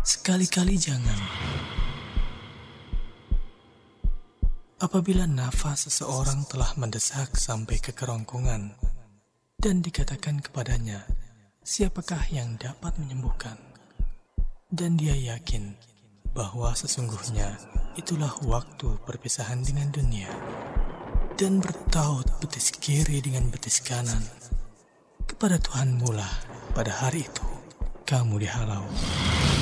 Sekali-kali jangan. Apabila nafas seseorang telah mendesak sampai ke kerongkongan dan dikatakan kepadanya, siapakah yang dapat menyembuhkan? Dan dia yakin bahwa sesungguhnya itulah waktu perpisahan dengan dunia, dan bertaut betis kiri dengan betis kanan, kepada Tuhanmu lah pada hari itu kamu dihalau.